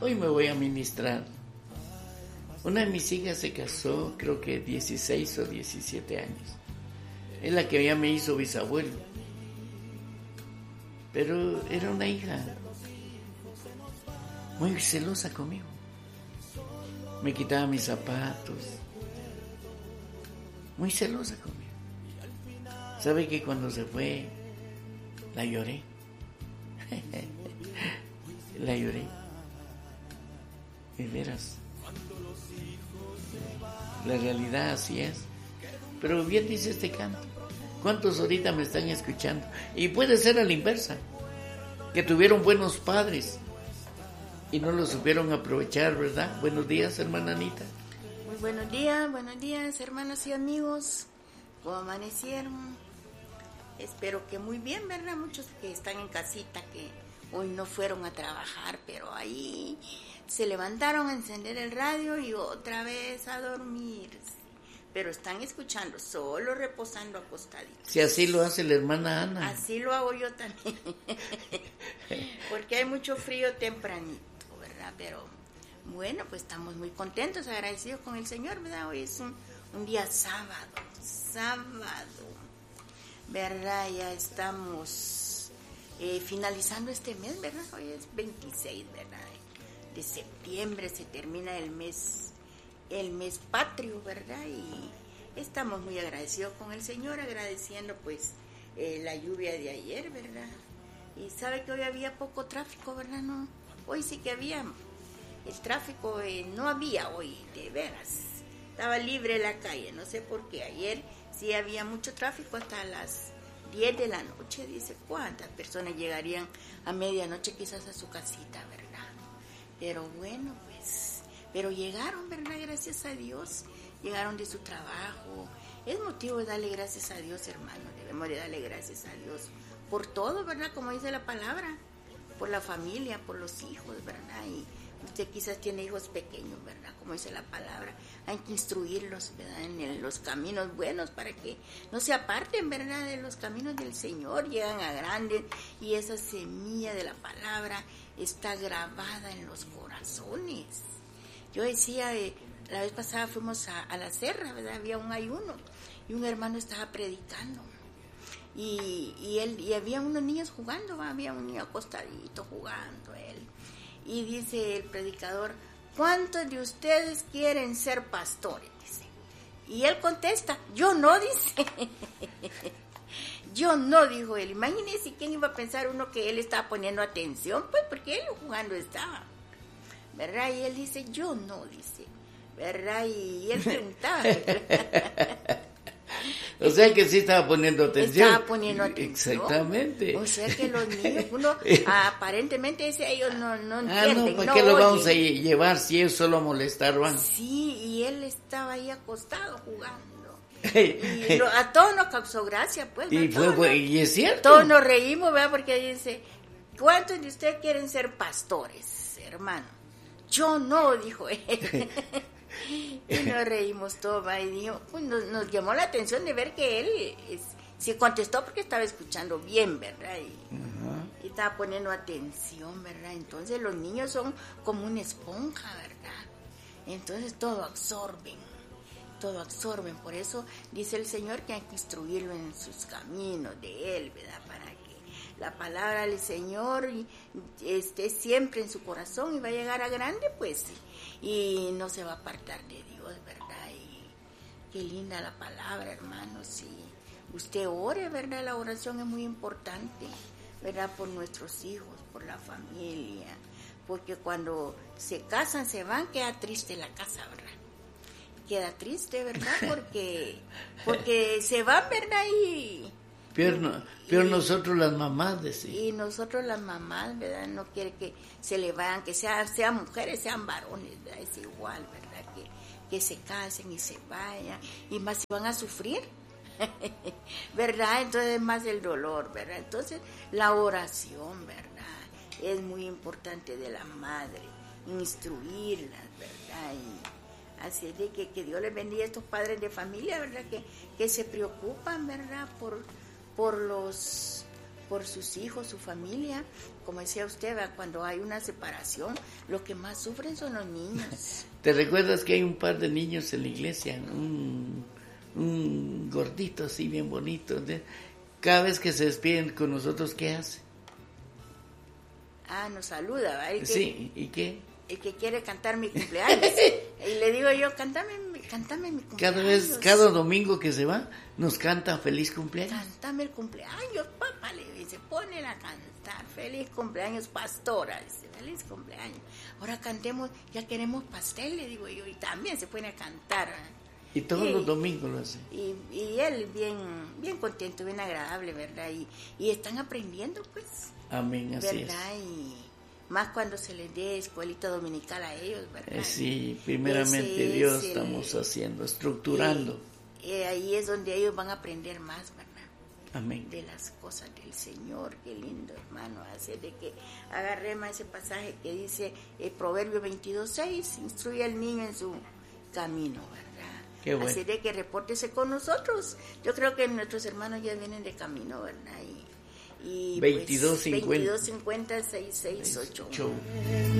Hoy me voy a ministrar. Una de mis hijas se casó, creo que 16 o 17 años. Es la que ya me hizo bisabuelo. Pero era una hija muy celosa conmigo. Me quitaba mis zapatos. Muy celosa conmigo. ¿Sabe que cuando se fue, la lloré? La lloré. De veras. La realidad así es. Pero bien dice este canto. ¿Cuántos ahorita me están escuchando? Y puede ser a la inversa. Que tuvieron buenos padres y no lo supieron aprovechar, ¿verdad? Buenos días, hermana Anita. Muy buenos días, hermanos y amigos. ¿Cómo amanecieron? Espero que muy bien, ¿verdad? Muchos que están en casita, que hoy no fueron a trabajar, pero ahí se levantaron a encender el radio y otra vez a dormir. Pero están escuchando, solo reposando acostaditos. Si así lo hace la hermana Ana. Así lo hago yo también. Porque hay mucho frío tempranito, ¿verdad? Pero bueno, pues estamos muy contentos, agradecidos con el Señor, ¿verdad? Hoy es un día sábado, ¿verdad? Ya estamos finalizando este mes, ¿verdad? Hoy es 26, ¿verdad? De septiembre se termina el mes patrio, ¿verdad? Y estamos muy agradecidos con el Señor, agradeciendo pues la lluvia de ayer, ¿verdad? Y sabe que hoy había poco tráfico, ¿verdad? No, hoy sí que había. El tráfico no había hoy, de veras. Estaba libre la calle, no sé por qué. Ayer sí había mucho tráfico hasta las 10 de la noche. Dice, ¿cuántas personas llegarían a medianoche quizás a su casita, verdad? Pero bueno, pues, pero llegaron, ¿verdad? Gracias a Dios. Llegaron de su trabajo. Es motivo de darle gracias a Dios, hermano. Debemos de darle gracias a Dios por todo, ¿verdad? Como dice la palabra. Por la familia, por los hijos, ¿verdad? Y usted quizás tiene hijos pequeños, ¿verdad? Como dice la palabra, hay que instruirlos, ¿verdad? En los caminos buenos para que no se aparten, ¿verdad? De los caminos del Señor, llegan a grandes y esa semilla de la palabra está grabada en los corazones. Yo decía, la vez pasada fuimos a la Serra, ¿verdad? Había un ayuno y un hermano estaba predicando. Y había unos niños jugando, ¿va? Había un niño acostadito jugando él. Y dice el predicador, ¿cuántos de ustedes quieren ser pastores? Dice. Y él contesta, yo no, dice. Yo no, dijo él. Imagínense quién iba a pensar uno que él estaba poniendo atención, pues porque él jugando estaba, ¿verdad? Y él dice, yo no, dice, ¿verdad? Y él preguntaba, ¿verdad? O sea que sí estaba poniendo atención. Estaba poniendo atención. Exactamente. O sea que los niños, uno aparentemente dice, ellos no entienden. ¿Para qué lo vamos a llevar si ellos solo molestar van? Sí, y él estaba ahí acostado jugando. Y a todos nos causó gracia, pues. Y es cierto. Todos nos reímos, ¿verdad? Porque dice, ¿cuántos de ustedes quieren ser pastores, hermano? Yo no, dijo él. Y nos reímos todos, y dijo, pues nos llamó la atención de ver que él se contestó porque estaba escuchando bien, ¿verdad? Y estaba poniendo atención, ¿verdad? Entonces los niños son como una esponja, ¿verdad? Entonces todo absorben, por eso dice el Señor que hay que instruirlo en sus caminos de Él, ¿verdad? Para que la palabra del Señor esté siempre en su corazón y va a llegar a grande, pues, y no se va a apartar de Dios, ¿verdad? Y qué linda la palabra, hermanos. Y usted ore, ¿verdad? La oración es muy importante, ¿verdad? Por nuestros hijos, por la familia, porque cuando se casan, se van, queda triste la casa, ¿verdad? Queda triste, ¿verdad? Porque se van, ¿verdad? Pero nosotros las mamás, decimos. Y nosotros las mamás, ¿verdad? No quiere que se le vayan, que sean mujeres, sean varones, ¿verdad? Es igual, ¿verdad? Que se casen y se vayan, y más si van a sufrir, ¿verdad? Entonces más el dolor, ¿verdad? Entonces la oración, ¿verdad? Es muy importante de la madre, instruirlas, ¿verdad? Y así de que Dios les bendiga a estos padres de familia, ¿verdad? Que se preocupan, ¿verdad? Por por sus hijos, su familia. Como decía usted, cuando hay una separación, lo que más sufren son los niños. ¿Te recuerdas que hay un par de niños en la iglesia? Un gordito así bien bonito. Cada vez que se despiden con nosotros, ¿qué hace? Nos saluda, ¿verdad? Sí, ¿y qué? El que quiere cantar mi cumpleaños. Y le digo yo, cántame mi cumpleaños. Cada domingo que se va, nos canta feliz cumpleaños. Cántame el cumpleaños, papá, le dice, ponen a cantar, feliz cumpleaños, pastora, dice, feliz cumpleaños. Ahora cantemos, ya queremos pastel, le digo yo, y también se pone a cantar. Y todos los domingos lo hace. Y él bien contento, bien agradable, ¿verdad? Y están aprendiendo, pues. Amén, así ¿verdad? Y más cuando se les dé escuelita dominical a ellos, ¿verdad? Sí, primeramente Dios estamos haciendo, estructurando. Ahí es donde ellos van a aprender más, ¿verdad? Amén. De las cosas del Señor, qué lindo, hermano. Así de que agarremos ese pasaje que dice Proverbio 22:6, instruye al niño en su camino, ¿verdad? Qué bueno. Así de que repórtese con nosotros. Yo creo que nuestros hermanos ya vienen de camino, ¿verdad? Y 2250 2250 668.